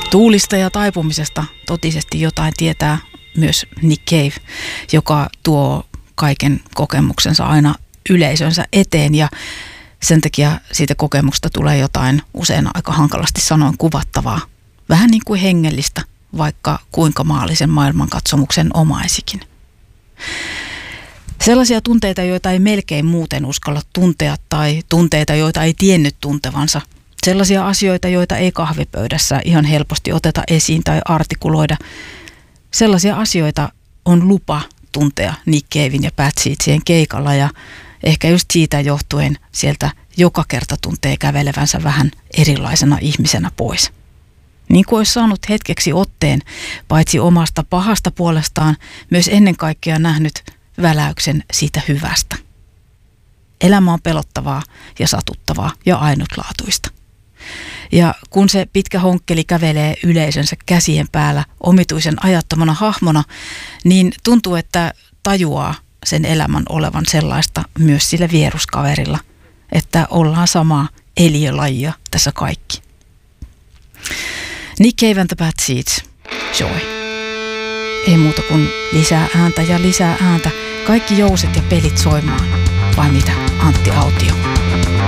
Tuulista ja taipumisesta totisesti jotain tietää myös Nick Cave, joka tuo kaiken kokemuksensa aina yleisönsä eteen ja sen takia siitä kokemuksesta tulee jotain usein aika hankalasti sanoen kuvattavaa. Vähän niin kuin hengellistä, vaikka kuinka maallisen maailmankatsomuksen omaisikin. Sellaisia tunteita, joita ei melkein muuten uskalla tuntea tai tunteita, joita ei tiennyt tuntevansa. Sellaisia asioita, joita ei kahvipöydässä ihan helposti oteta esiin tai artikuloida. Sellaisia asioita on lupa tuntea Nick Caven ja Bad Seedsien keikalla ja ehkä just siitä johtuen sieltä joka kerta tuntee kävelevänsä vähän erilaisena ihmisenä pois. Niin kuin olisi saanut hetkeksi otteen paitsi omasta pahasta puolestaan, myös ennen kaikkea nähnyt väläyksen siitä hyvästä. Elämä on pelottavaa ja satuttavaa ja ainutlaatuista. Ja kun se pitkä honkkeli kävelee yleisönsä käsien päällä omituisen ajattomana hahmona, niin tuntuu, että tajuaa sen elämän olevan sellaista myös sillä vieruskaverilla, että ollaan samaa eliölajia tässä kaikki. Nick Cave and the Bad Seeds, Joy. Ei muuta kuin lisää ääntä ja lisää ääntä, kaikki jouset ja pelit soimaan, vai mitä, Antti Autio?